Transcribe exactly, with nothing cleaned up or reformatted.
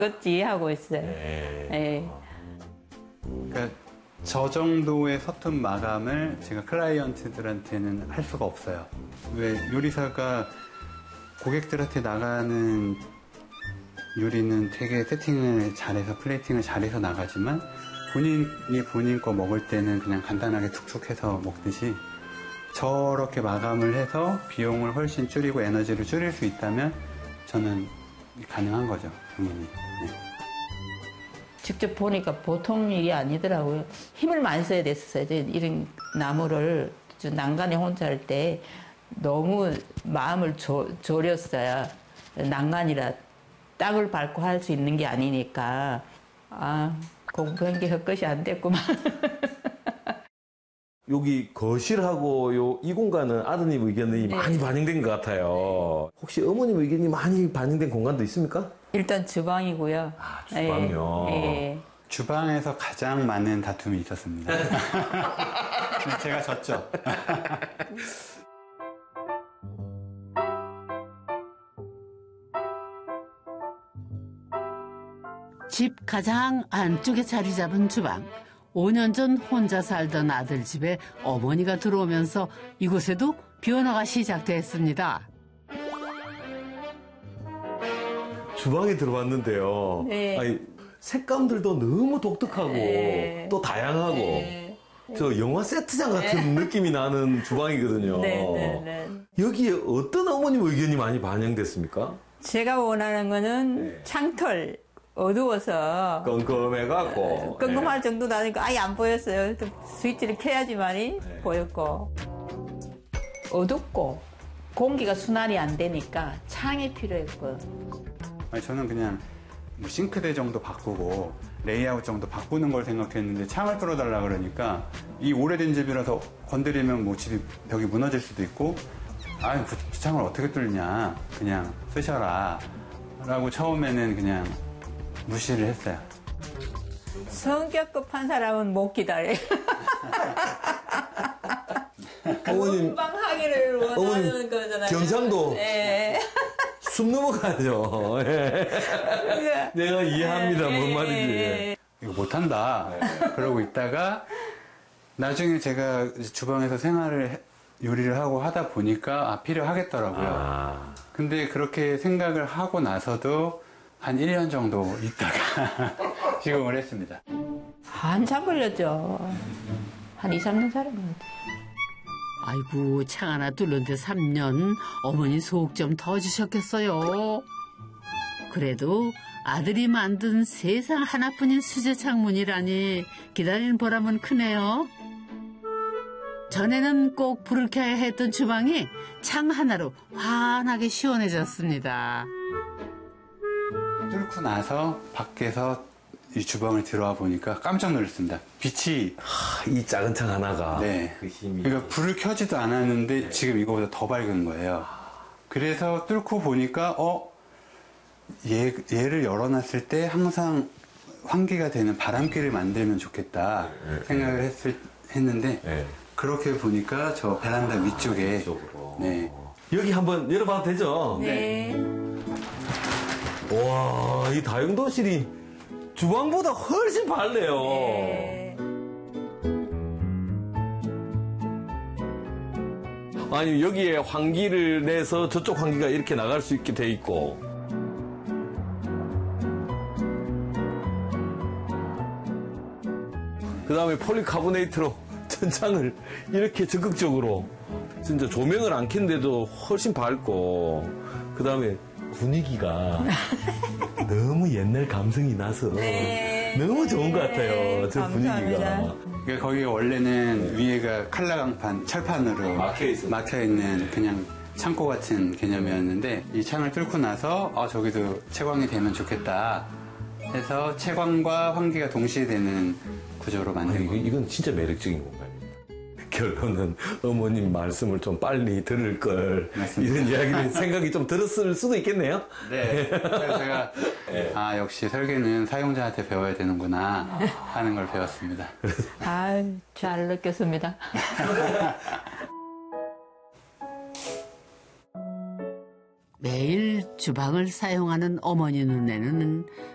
그것 이해하고 있어요. 네. 네. 그러니까 저 정도의 서툰 마감을 제가 클라이언트들한테는 할 수가 없어요. 왜 요리사가 고객들한테 나가는 요리는 되게 세팅을 잘해서 플레이팅을 잘해서 나가지만 본인이 본인 거 먹을 때는 그냥 간단하게 툭툭 해서 먹듯이 저렇게 마감을 해서 비용을 훨씬 줄이고 에너지를 줄일 수 있다면 저는 가능한 거죠, 당연히. 네. 직접 보니까 보통 일이 아니더라고요. 힘을 많이 써야 됐었어요. 이런 나무를 난간에 혼자 할 때 너무 마음을 조, 졸였어요. 난간이라 땅을 밟고 할 수 있는 게 아니니까 아 공부한 게 헛것이 안 됐구만. 여기 거실하고 요 이 공간은 아드님 의견이 네. 많이 반영된 것 같아요. 혹시 어머님 의견이 많이 반영된 공간도 있습니까? 일단 주방이고요. 아, 주방이요? 예, 예. 주방에서 가장 많은 다툼이 있었습니다. 제가 졌죠. 집 가장 안쪽에 자리 잡은 주방. 오 년 전 혼자 살던 아들 집에 어머니가 들어오면서 이곳에도 변화가 시작됐습니다. 주방에 들어왔는데요. 네. 아니, 색감들도 너무 독특하고 네. 또 다양하고 네. 저 영화 세트장 같은 느낌이 나는 주방이거든요. 네, 네, 네. 여기에 어떤 어머님 의견이 많이 반영됐습니까? 제가 원하는 거는 네. 창틀 어두워서 껌껌해갖고 끔끔할 정도도 아니고 아예 안 보였어요. 또 스위치를 켜야지만이 네. 보였고 어둡고 공기가 순환이 안 되니까 창이 필요했고. 아니, 저는 그냥 뭐 싱크대 정도 바꾸고 레이아웃 정도 바꾸는 걸 생각했는데 창을 뚫어달라 그러니까 이 오래된 집이라서 건드리면 뭐 집이 벽이 무너질 수도 있고 아유 그 창을 어떻게 뚫냐 그냥 쓰셔라 라고 처음에는 그냥 무시를 했어요. 성격 급한 사람은 못 기다려요. 어머님, 금방 하기를 원하는 어머님, 거잖아요. 경상도 예. 숨 넘어가죠. 예. 내가 이해합니다. 뭔 예. 말인지. 이거 못한다 그러고 있다가 나중에 제가 주방에서 생활을 해- 요리를 하고 하다 보니까 아 필요하겠더라고요. 아. 근데 그렇게 생각을 하고 나서도 한 일 년 정도 있다가 시공을 했습니다. 한참 걸렸죠. 한 이, 삼 년 살은 것 같아요. 아이고, 창 하나 뚫는데 삼 년. 어머니 속 좀 터지셨겠어요. 그래도 아들이 만든 세상 하나뿐인 수제 창문이라니 기다리는 보람은 크네요. 전에는 꼭 불을 켜야 했던 주방이 창 하나로 환하게 시원해졌습니다. 뚫고 나서 밖에서 이 주방을 들어와 보니까 깜짝 놀랐습니다. 빛이 하, 이 작은 창 하나가 네. 그 힘이. 그러니까 불을 켜지도 않았는데 지금 이거보다 더 밝은 거예요. 그래서 뚫고 보니까 어 얘, 얘를 열어놨을 때 항상 환기가 되는 바람길을 만들면 좋겠다 생각을 했을, 했는데 네. 그렇게 보니까 저 베란다 위쪽에 위쪽으로. 네. 여기 한번 열어봐도 되죠? 네. 와, 이 다용도실이 주방보다 훨씬 밝네요. 네. 아니, 여기에 환기를 내서 저쪽 환기가 이렇게 나갈 수 있게 돼 있고. 그 다음에 폴리카보네이트로 천장을 이렇게 적극적으로 진짜 조명을 안 켠데도 훨씬 밝고, 그 다음에 분위기가 너무 옛날 감성이 나서 네. 너무 좋은 것 같아요. 저 감사합니다. 분위기가. 그러니까 거기가 원래는 위에가 칼라강판, 철판으로 막혀 있었어요. 막혀 있는 그냥 창고 같은 개념이었는데 이 창을 뚫고 나서 아 저기도 채광이 되면 좋겠다 해서 채광과 환기가 동시에 되는 구조로 만든 아니, 거예요. 이건 진짜 매력적인 공간입니다. 결론은 어머님 말씀을 좀 빨리 들을 걸 맞습니다. 이런 이야기를 생각이 좀 들었을 수도 있겠네요. 네. 그래서 제가 아 역시 설계는 사용자한테 배워야 되는구나 하는 걸 배웠습니다. 아, 잘 느꼈습니다. 매일 주방을 사용하는 어머니 눈에는